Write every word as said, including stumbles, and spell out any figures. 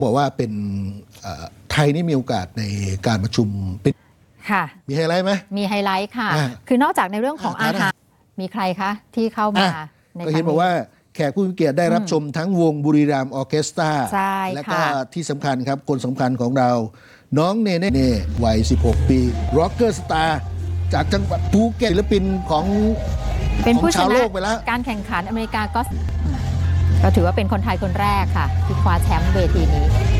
บอกว่าเป็นไทยนี่มีโอกาสในการประชุมเป็นค่ะมีไฮไลท์ไหมมีไฮไลท์ค่ะคือนอกจากในเรื่องของอาหารมีใครคะที่เข้ามาในก็เห็นบอกว่าแขกผู้มีเกียรติได้รับชมทั้งวงบุรีรัมย์ออร์เคสตราและก็ที่สำคัญครับคนสำคัญของเราน้องเนเน่วัยสิบหกปีร็อกเกอร์สตาร์จากจังหวัดภูเก็ตศิลปินของเป็นผู้ชนะการแข่งขันอเมริกาก็ก็ถือว่าเป็นคนไทยคนแรกค่ะที่คว้าแชมป์เวทีนี้